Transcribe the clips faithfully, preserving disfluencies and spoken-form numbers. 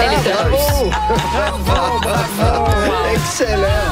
Elle est Bravo! Bravo! Bravo! Excellent!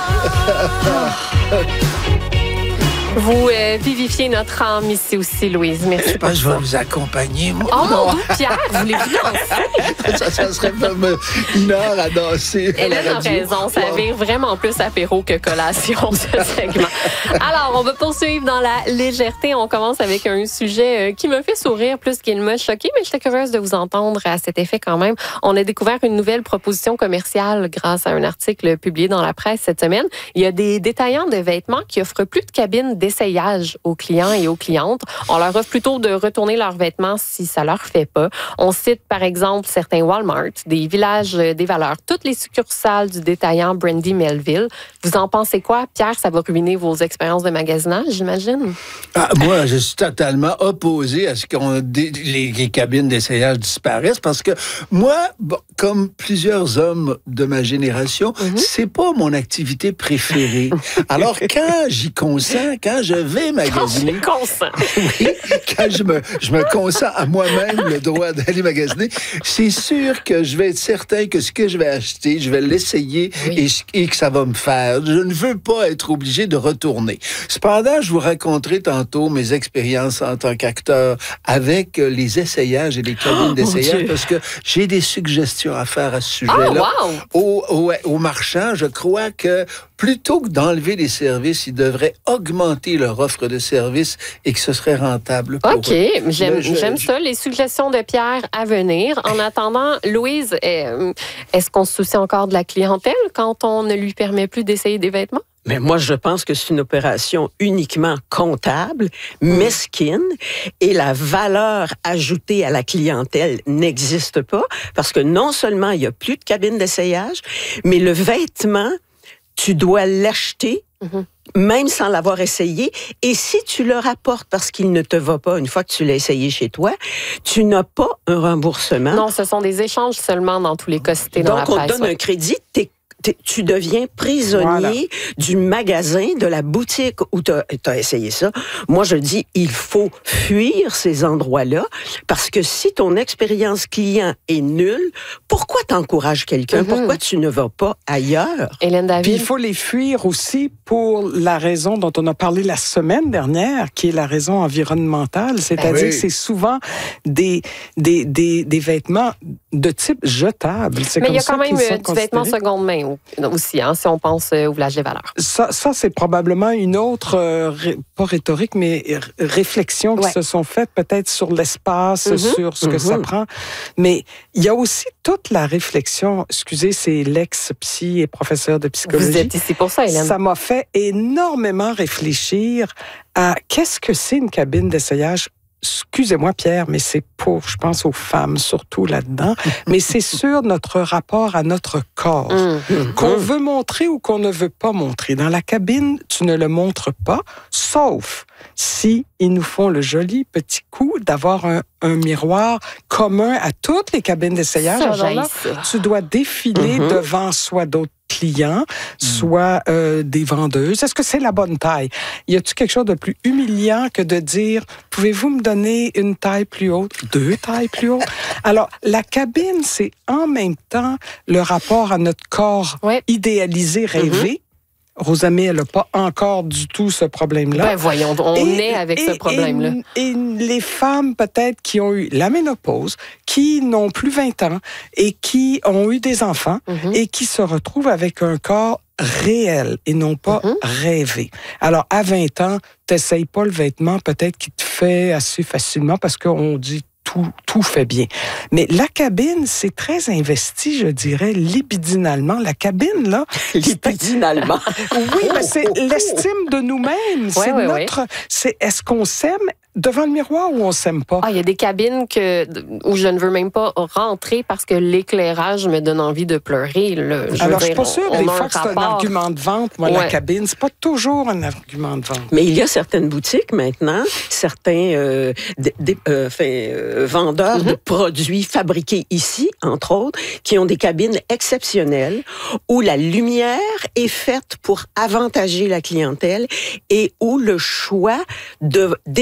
Vous euh, vivifiez notre âme ici aussi, Louise. Merci Je pense que je vais vous accompagner, moi. Oh mon Dieu, Pierre, voulez-vous danser? ça, ça serait comme une heure à danser. Hélène a raison, ça Wow. vire vraiment plus apéro que collation, ce segment. Alors, on va poursuivre dans la légèreté. On commence avec un sujet qui me fait sourire plus qu'il m'a choqué, mais j'étais curieuse de vous entendre à cet effet quand même. On a découvert une nouvelle proposition commerciale grâce à un article publié dans la presse cette semaine. Il y a des détaillants de vêtements qui offrent plus de cabines d'essayage aux clients et aux clientes. On leur offre plutôt de retourner leurs vêtements si ça leur fait pas. On cite par exemple certains Walmart, des Villages des Valeurs, toutes les succursales du détaillant Brandy Melville. Vous en pensez quoi, Pierre? Ça va ruiner vos expériences de magasinage, j'imagine? Ah, moi, je suis totalement opposé à ce que les, les cabines d'essayage disparaissent parce que moi, bon, comme plusieurs hommes de ma génération, mm-hmm. c'est pas mon activité préférée. Alors, quand j'y consens, quand je vais magasiner... Quand je consens. Oui, quand je me, je me consens à moi-même le droit d'aller magasiner, c'est sûr que je vais être certain que ce que je vais acheter, je vais l'essayer oui. et, et que ça va me faire. Je ne veux pas être obligé de retourner. Cependant, je vous raconterai tantôt mes expériences en tant qu'acteur avec les essayages et les cabines oh, d'essayage parce que j'ai des suggestions à faire à ce sujet-là. Oh, wow. Au, au, au marchand, je crois que plutôt que d'enlever les services, ils devraient augmenter leur offre de services et que ce serait rentable pour OK, eux. j'aime, je, j'aime je... ça, les suggestions de Pierre à venir. En attendant, Louise, est-ce qu'on se soucie encore de la clientèle quand on ne lui permet plus d'essayer des vêtements? Mais moi, je pense que c'est une opération uniquement comptable, mesquine, et la valeur ajoutée à la clientèle n'existe pas parce que non seulement il n'y a plus de cabine d'essayage, mais le vêtement, tu dois l'acheter, mm-hmm. même sans l'avoir essayé. Et si tu le rapportes parce qu'il ne te va pas une fois que tu l'as essayé chez toi, tu n'as pas un remboursement. Non, ce sont des échanges seulement dans tous les cas cités dans la presse. Donc, on te donne ouais. un crédit, t'es tu deviens prisonnier voilà. du magasin, de la boutique où tu as essayé ça. Moi, je dis, il faut fuir ces endroits-là parce que si ton expérience client est nulle, pourquoi t'encourages quelqu'un? Mm-hmm. Pourquoi tu ne vas pas ailleurs? Hélène David? Puis il faut les fuir aussi pour la raison dont on a parlé la semaine dernière, qui est la raison environnementale. C'est-à-dire ben oui. que c'est souvent des, des, des, des vêtements de type jetable. C'est Mais comme il y a quand même euh, du vêtement seconde main aussi, hein, si on pense euh, au Village des Valeurs. Ça, ça c'est probablement une autre, euh, ré, pas rhétorique, mais r- réflexion qui ouais. se sont faites peut-être sur l'espace, mm-hmm. sur ce que mm-hmm. ça prend. Mais il y a aussi toute la réflexion, excusez, c'est l'ex-psy et professeur de psychologie. Vous êtes ici pour ça, Hélène. Ça m'a fait énormément réfléchir à qu'est-ce que c'est une cabine d'essayage. Excusez-moi, Pierre, mais c'est pour, je pense aux femmes, surtout là-dedans, mais c'est sur notre rapport à notre corps, mmh. qu'on veut montrer ou qu'on ne veut pas montrer. Dans la cabine, tu ne le montres pas, sauf si ils nous font le joli petit coup d'avoir un, un miroir commun à toutes les cabines d'essayage. Ça, Alors là, tu dois défiler mmh. devant soit d'autres clients, soit euh, des vendeuses. Est-ce que c'est la bonne taille? Y a-t-il quelque chose de plus humiliant que de dire, pouvez-vous me donner une taille plus haute, deux tailles plus hautes? Alors, la cabine, c'est en même temps le rapport à notre corps ouais. idéalisé, rêvé. Mm-hmm. Rosamée, elle n'a pas encore du tout ce problème-là. Ben voyons, on et, est avec et, ce problème-là. Et, et les femmes, peut-être, qui ont eu la ménopause, qui n'ont plus vingt ans et qui ont eu des enfants mm-hmm. et qui se retrouvent avec un corps réel et non pas mm-hmm. rêvé. Alors, à vingt ans, t'essayes pas le vêtement peut-être qui te fait assez facilement parce qu'on dit Tout, tout fait bien. Mais la cabine, c'est très investi, je dirais, libidinalement. La cabine, là... libidinalement? Oui, mais c'est l'estime de nous-mêmes. Ouais, c'est ouais, notre... ouais. C'est est-ce qu'on s'aime devant le miroir ou on s'aime pas? Ah, il y a des cabines que, où je ne veux même pas rentrer parce que l'éclairage me donne envie de pleurer. Là. Je Alors, veux je suis pas sûre, des fois, que c'est un argument de vente. Moi, ouais. la cabine, c'est pas toujours un argument de vente. Mais il y a certaines boutiques maintenant, certains euh, d- d- euh, enfin, euh, vendeurs mm-hmm. de produits fabriqués ici, entre autres, qui ont des cabines exceptionnelles où la lumière est faite pour avantager la clientèle et où le choix de décider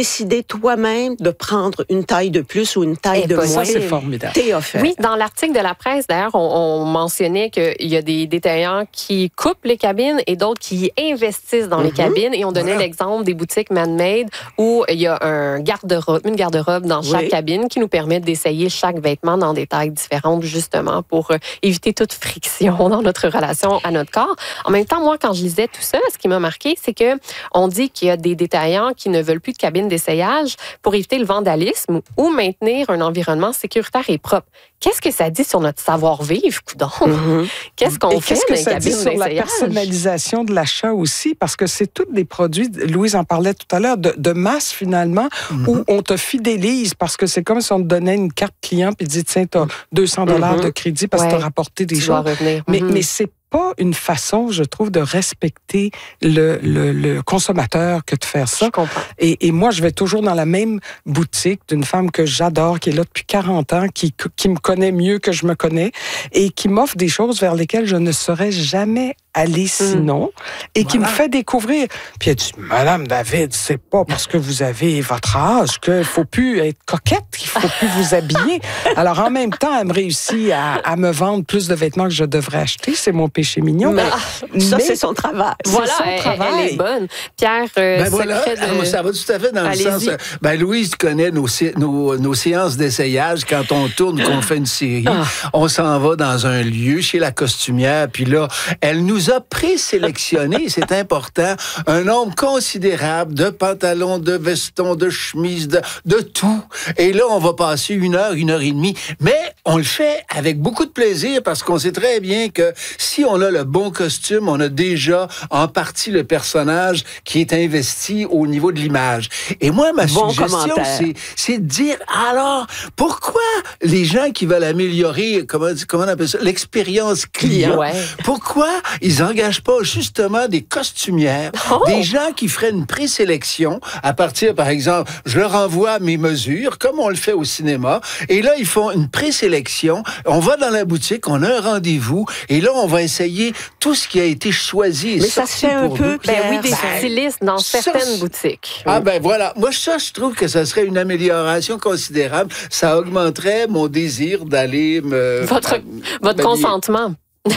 toi-même de prendre une taille de plus ou une taille Et de pas moins. Ça, c'est formidable. T'es offert. Oui, dans l'article de la presse, d'ailleurs, on, on mentionnait qu'il y a des détaillants qui coupent les cabines et d'autres qui investissent dans mm-hmm. les cabines. Et on donnait voilà. l'exemple des boutiques Man-Made où il y a un garde-robe, une garde-robe dans chaque oui. cabine qui nous permet d'essayer chaque vêtement dans des tailles différentes, justement, pour euh, éviter toute friction dans notre relation à notre corps. En même temps, moi, quand je lisais tout ça, ce qui m'a marqué, c'est que on dit qu'il y a des détaillants qui ne veulent plus de cabines d'essayage pour éviter le vandalisme ou maintenir un environnement sécuritaire et propre. Qu'est-ce que ça dit sur notre savoir-vivre, coudonc? Mm-hmm. Qu'est-ce qu'on et fait qu'est-ce que dans les ça cabines dit sur d'essayage? La personnalisation de l'achat aussi? Parce que c'est tous des produits, Louise en parlait tout à l'heure, de, de masse finalement, mm-hmm. où on te fidélise parce que c'est comme si on te donnait une carte client puis dit, tiens, t'as deux cents dollars mm-hmm. de crédit parce ouais. que t'as rapporté des tu choses. Mm-hmm. Mais, mais c'est pas une façon, je trouve, de respecter le, le, le consommateur que de faire ça. Je comprends. Et, et moi, je vais toujours dans la même boutique d'une femme que j'adore, qui est là depuis quarante ans, qui, qui me connaît mieux que je me connais et qui m'offre des choses vers lesquelles je ne serais jamais allée sinon mmh. et voilà. qui me fait découvrir. Puis elle dit, Madame David, c'est pas parce que vous avez votre âge qu'il faut plus être coquette, qu'il faut plus vous habiller. Alors, en même temps, elle me réussit à, à me vendre plus de vêtements que je devrais acheter. C'est mon péché mignon. Mais, mais ça, c'est son travail. Voilà, son elle, travail. Elle est bonne. Pierre, euh, ben voilà, de... ça va tout à fait dans Allez-y. le sens. Ben Louise connaît nos, nos, nos séances d'essayage. Quand on tourne, qu'on fait une série, ah. on s'en va dans un lieu chez la costumière. Puis là, elle nous a présélectionné, c'est important, un nombre considérable de pantalons, de vestons, de chemises, de, de tout. Et là, on va passer une heure, une heure et demie. Mais on le fait avec beaucoup de plaisir parce qu'on sait très bien que si on a le bon costume, on a déjà en partie le personnage qui est investi au niveau de l'image. Et moi, ma bon suggestion, c'est, c'est de dire, alors, pourquoi les gens qui veulent améliorer, comment, comment on appelle ça, l'expérience client, ouais. pourquoi ils engagent pas justement des costumières, oh. des gens qui feraient une présélection à partir, par exemple, je leur envoie mes mesures, comme on le fait au cinéma, et là, ils font une présélection, on va dans la boutique, on a un rendez-vous, et là, on va essayer tout ce qui a été choisi et Mais ça se fait un peu, ben oui, des ben, stylistes dans ça, certaines boutiques. Ah ben voilà, moi ça, je trouve que ça serait une amélioration considérable. Ça augmenterait mon désir d'aller me... Votre, votre consentement.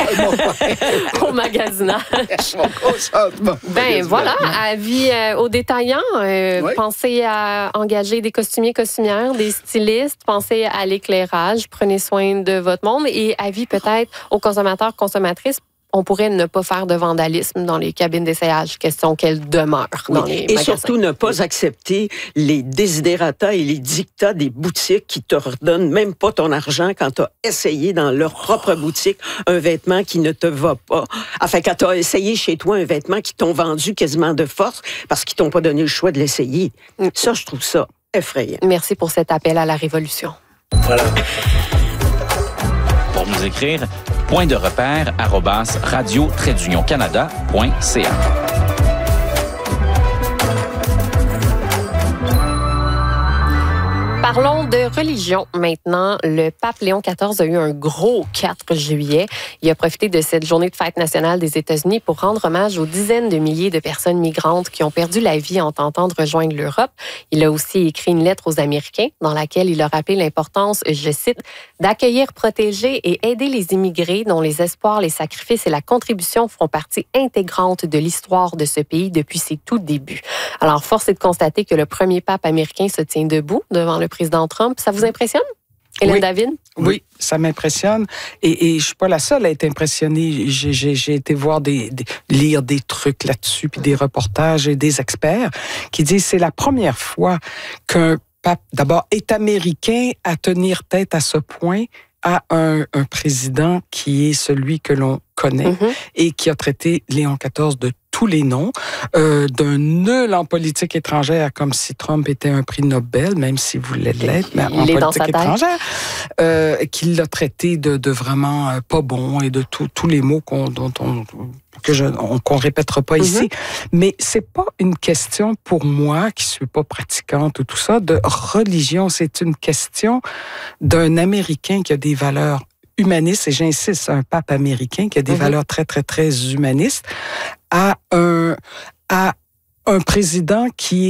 Au magasinage. Mon consentement. Ben voilà, avis euh, aux détaillants. Euh, oui. Pensez à engager des costumiers, costumières, des stylistes. Pensez à l'éclairage. Prenez soin de votre monde. Et avis peut-être aux consommateurs, consommatrices. On pourrait ne pas faire de vandalisme dans les cabines d'essayage, question qu'elles demeurent oui. dans les Et magasins. surtout, ne pas accepter les désidérata et les dictats des boutiques qui te redonnent même pas ton argent quand tu as essayé dans leur propre boutique un vêtement qui ne te va pas. Enfin, quand tu as essayé chez toi un vêtement qui t'ont vendu quasiment de force parce qu'ils t'ont pas donné le choix de l'essayer. Mm. Ça, je trouve ça effrayant. Merci pour cet appel à la révolution. Voilà. Pour nous écrire, point de repère arobase radio trait d'union canada point c a. Parlons de religion maintenant. Le pape Léon quatorze a eu un gros quatre juillet. Il a profité de cette journée de fête nationale des États-Unis pour rendre hommage aux dizaines de milliers de personnes migrantes qui ont perdu la vie en tentant de rejoindre l'Europe. Il a aussi écrit une lettre aux Américains dans laquelle il a rappelé l'importance, je cite, d'accueillir, protéger et aider les immigrés dont les espoirs, les sacrifices et la contribution feront partie intégrante de l'histoire de ce pays depuis ses tout débuts. Alors, force est de constater que le premier pape américain se tient debout devant le président Trump. Ça vous impressionne, Hélène oui. David? Oui, ça m'impressionne. Et, et je suis pas la seule à être impressionnée. J'ai, j'ai, j'ai été voir des, des, lire des trucs là-dessus, puis des reportages et des experts qui disent que c'est la première fois qu'un pape, d'abord, est américain à tenir tête à ce point à un, un président qui est celui que l'on connaît mm-hmm. et qui a traité Léon quatorze de tous les noms, euh, d'un nul en politique étrangère, comme si Trump était un prix Nobel, même s'il voulait l'être, mais en politique étrangère, euh, qu'il l'a traité de, de vraiment euh, pas bon et de tous les mots qu'on, dont on... que je, on, qu'on répétera pas mm-hmm. ici. Mais c'est pas une question pour moi, qui suis pas pratiquante ou tout ça, de religion. C'est une question d'un Américain qui a des valeurs humanistes, et j'insiste, un pape américain qui a des mm-hmm. valeurs très, très, très humanistes, à un, à un président qui est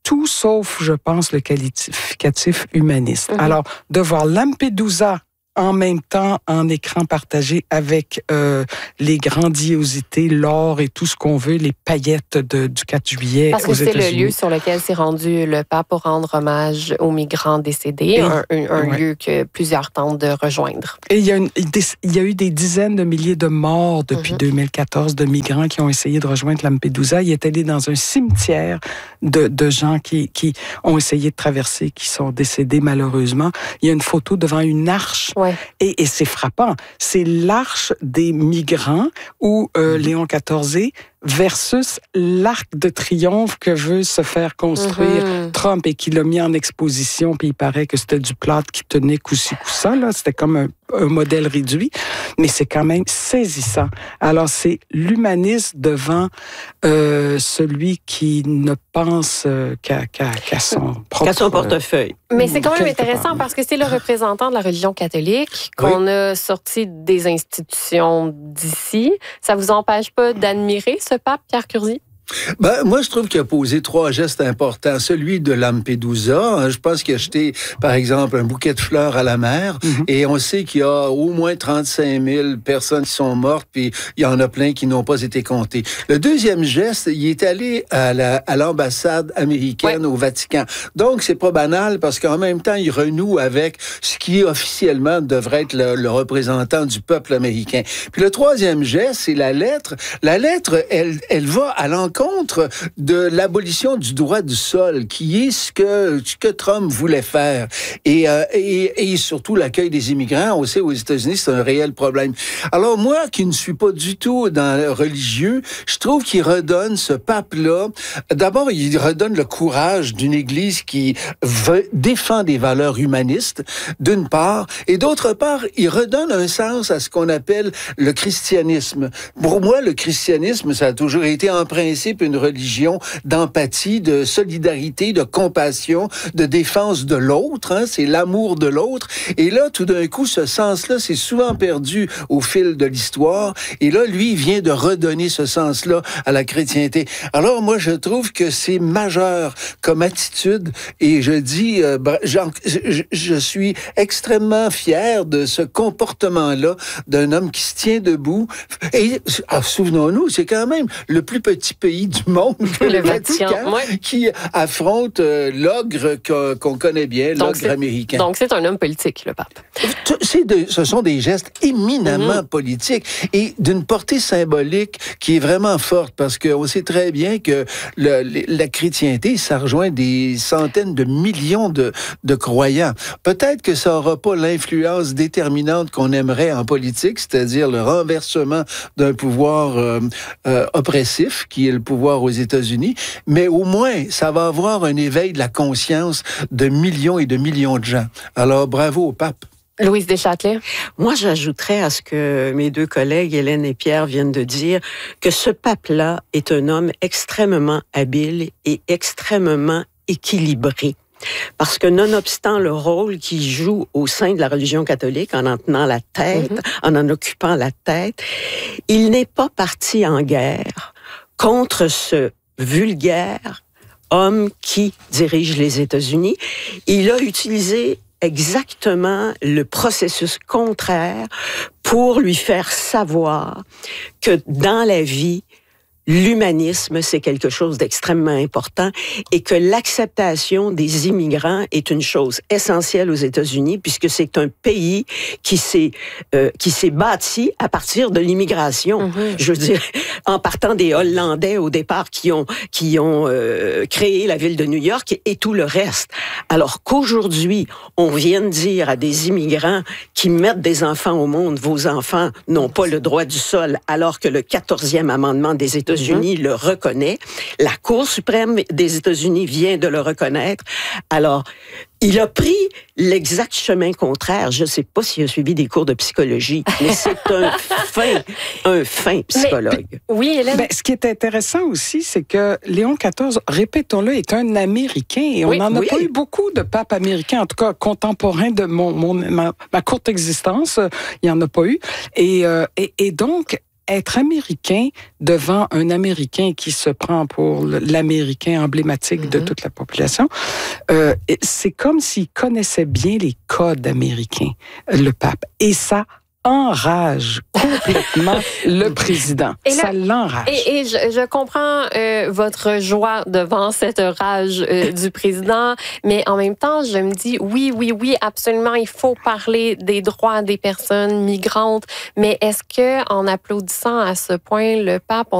tout sauf, je pense, le qualificatif humaniste. Mm-hmm. Alors, de voir Lampedusa en même temps en écran partagé avec euh, les grandiosités, l'or et tout ce qu'on veut, les paillettes de, du quatre juillet Parce que aux c'est États-Unis. le lieu sur lequel s'est rendu le pape pour rendre hommage aux migrants décédés, et, un, un, un ouais. lieu que plusieurs tentent de rejoindre. Et il y a, une, il y a eu des dizaines de milliers de morts depuis mm-hmm. deux mille quatorze de migrants qui ont essayé de rejoindre Lampedusa. Il est allé dans un cimetière de, de gens qui, qui ont essayé de traverser, qui sont décédés malheureusement. Il y a une photo devant une arche. Ouais. Et, et c'est frappant. C'est l'arche des migrants où euh, Léon quatorze versus l'arc de triomphe que veut se faire construire mm-hmm. Trump et qu'il a mis en exposition, puis il paraît que c'était du plâtre qui tenait coup-ci, coup-ça, là. C'était comme un, un modèle réduit, mais c'est quand même saisissant. Alors, c'est l'humanisme devant euh, celui qui ne pense euh, qu'à, qu'à, qu'à son propre... Qu'à son portefeuille. Mais c'est quand même intéressant part. parce que c'est le représentant de la religion catholique qu'on oui. a sorti des institutions d'ici. Ça vous empêche pas d'admirer ce pape, Pierre Curzi? Ben, moi, je trouve qu'il a posé trois gestes importants. Celui de Lampedusa, je pense qu'il a jeté, par exemple, un bouquet de fleurs à la mer, mm-hmm. et on sait qu'il y a au moins trente-cinq mille personnes qui sont mortes, puis il y en a plein qui n'ont pas été comptées. Le deuxième geste, il est allé à, la, à l'ambassade américaine ouais. au Vatican. Donc, c'est pas banal, parce qu'en même temps, il renoue avec ce qui, officiellement, devrait être le, le représentant du peuple américain. Puis le troisième geste, c'est la lettre. La lettre, elle, elle va à l'encontre contre de l'abolition du droit du sol, qui est ce que, ce que Trump voulait faire. Et, euh, et, et surtout l'accueil des immigrants. On sait, aux États-Unis, c'est un réel problème. Alors moi, qui ne suis pas du tout dans le religieux, je trouve qu'il redonne ce pape-là. D'abord, il redonne le courage d'une Église qui veut, défend des valeurs humanistes, d'une part, et d'autre part, il redonne un sens à ce qu'on appelle le christianisme. Pour moi, le christianisme, ça a toujours été en principe une religion d'empathie, de solidarité, de compassion, de défense de l'autre. Hein, c'est l'amour de l'autre. Et là, tout d'un coup, ce sens-là, c'est souvent perdu au fil de l'histoire. Et là, lui, il vient de redonner ce sens-là à la chrétienté. Alors, moi, je trouve que c'est majeur comme attitude. Et je dis, euh, je, je suis extrêmement fier de ce comportement-là d'un homme qui se tient debout. Et ah, souvenons-nous, c'est quand même le plus petit pays du monde, le, le Vatican, Vatican ouais. qui affronte euh, l'ogre que, qu'on connaît bien, donc l'ogre c'est, américain. Donc, c'est un homme politique, le pape. C'est de, ce sont des gestes éminemment mm-hmm. politiques et d'une portée symbolique qui est vraiment forte, parce qu'on sait très bien que le, la chrétienté, ça rejoint des centaines de millions de, de croyants. Peut-être que ça n'aura pas l'influence déterminante qu'on aimerait en politique, c'est-à-dire le renversement d'un pouvoir euh, euh, oppressif, qui est le pouvoir aux États-Unis, mais au moins, ça va avoir un éveil de la conscience de millions et de millions de gens. Alors, bravo au pape. Louise Deschâtelet. Moi, j'ajouterais à ce que mes deux collègues, Hélène et Pierre, viennent de dire, que ce pape-là est un homme extrêmement habile et extrêmement équilibré. Parce que nonobstant le rôle qu'il joue au sein de la religion catholique, en en tenant la tête, mm-hmm. en en occupant la tête, il n'est pas parti en guerre contre ce vulgaire homme qui dirige les États-Unis. Il a utilisé exactement le processus contraire pour lui faire savoir que dans la vie, l'humanisme, c'est quelque chose d'extrêmement important et que l'acceptation des immigrants est une chose essentielle aux États-Unis puisque c'est un pays qui s'est euh, qui s'est bâti à partir de l'immigration. Mm-hmm. Je veux dire, en partant des Hollandais au départ qui ont qui ont euh, créé la ville de New York et tout le reste. Alors qu'aujourd'hui, on vienne dire à des immigrants qui mettent des enfants au monde, vos enfants n'ont pas le droit du sol, alors que le quatorzième amendement des États-Unis États-Unis le reconnaît. La Cour suprême des États-Unis vient de le reconnaître. Alors, il a pris l'exact chemin contraire. Je ne sais pas s'il a suivi des cours de psychologie, mais c'est un fin, un fin psychologue. Mais, oui, Hélène. Ben, ce qui est intéressant aussi, c'est que Léon quatorze, répétons-le, est un Américain et oui, on n'en a oui. pas eu beaucoup de papes américains, en tout cas contemporains de mon, mon ma, ma courte existence. Il n'y en a pas eu. Et, euh, et, et donc, être américain devant un Américain qui se prend pour l'Américain emblématique mm-hmm. de toute la population, euh, c'est comme s'il connaissait bien les codes américains, le pape. Et ça enrage complètement le président. Et là, ça l'enrage. Et, et je, je comprends euh, votre joie devant cette rage euh, du président, mais en même temps, je me dis, oui, oui, oui, absolument, il faut parler des droits des personnes migrantes, mais est-ce que en applaudissant à ce point le pape,